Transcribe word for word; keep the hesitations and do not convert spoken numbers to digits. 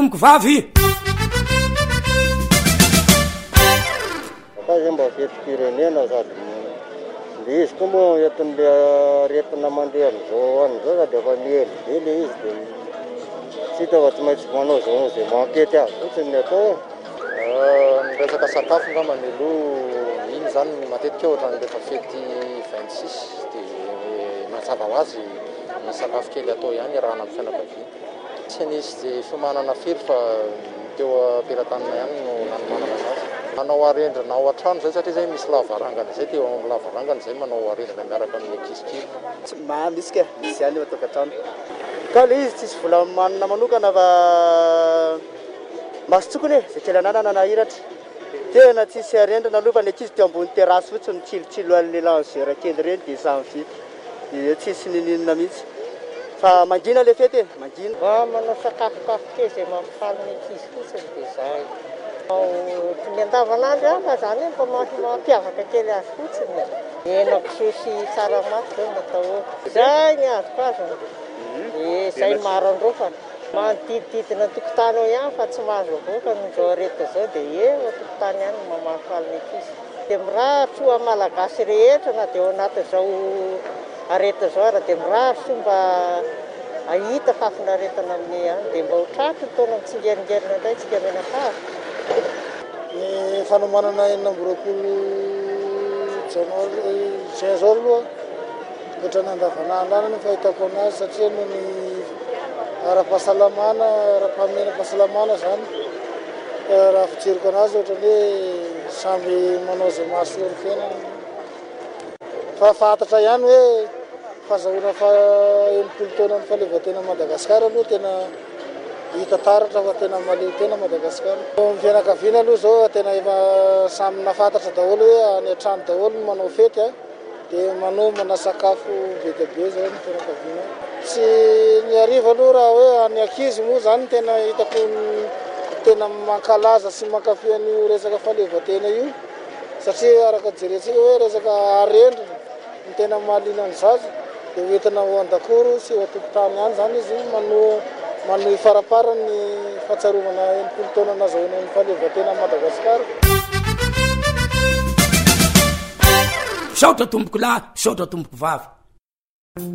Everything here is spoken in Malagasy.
tomboko vavy Kaza mba fetim-pirenena sady le izy koa moa entin'le aretina mandeha am'izao an'izao de efa miely be le izy de tsy hita fa tsy maintsy manao zao zay mankety azy fotsiny ny atao. Ny resaka sakafo ngamba ny aloha iny zany matetika ohatra ny rehefa fety vingt six de mazava ho azy ny sakafo kely atao ihany raha amin'ny fianakaviana. Tsy nisy zay fiomanana firy fa teo ampelantanana ihany no nanomanana anazy. Manao arendrina ao an-trano zay satria zay misy lavarangana zay teo amin'ny lavarangana zay manao arendrina miaraka amin'ny ankizy kely. Tsy misy ka misy ihany eo an-tokantrano. Ka le izy tsisy vola manana manokana fa masotsokony e zay kely ananana na hiratra. Tena tsisy arendrina aloha fa ny ankizy teo ambony terasy fotsiny mitsilotsilo an'le langera kely reny de samy vita. De tsisy nininona mihitsy. Fa mangina le fety e, mangina. Mba manao sakafokafo kely zay mampifaly ny ankizy fotsiny de zay. Ny andavanandro ihany zany mba mampiavaka kely azy fotsiny. Henakisoa sy tsaramaso zao natao. Zay ny azoko azy. E zay maro androfana. Manodidididina tokotany ao ihany fa tsy mahazo avoaka n'izao areta zao de eo tokotany ihany mampifaly ny ankizy. De mirahatra ho malagasy rehetra na de ao anatin'izao areta zao ara de mirahatra mba ahita fafinaretana amin'ny ihany de mba ho tratra taona mitsingeringerina indray tsika menakavy. Ny fanomanana enina amby roapolo janoary juin zao aloha ohatra ny andavanandro any ny fahitako anazy satria noho ny ara-pahasalamana ara-pahamena fahasalamana zany raha fijeriko anazy ohatra ny hoe samby manao zay mahasoa ny fiainany. Fa fantatra ihany hoe fahazahoana fa enimpolo taona ny fahaleovan-tena Madagasikara aloha tena hita taratra fa tena maleo tena Madagasikara. Ny fianakaviana aloha zao tena efa samy nafantatra daholo hoe any an-trano daholo no manao fety de manomana sakafo be dia be zao ny fianakaviana. Tsy ny hariva aloha raha hoe any ankizy moa zany tena hitako tena mankalaza sy mankafy an'io resaka fahaleovan-tena io satria araka jerentsika hoe resaka arendrina ny tena mahaliana ny zaza de hoentina ho an-dakoro sy ho an-tokotany ihany zany izy mano manohy farapara ny fahatsaromana enimpolo taona nazahoana ny fahaleovan-tena Madagasikara. Saotra tomboko lahy, saotra tomboko vavy.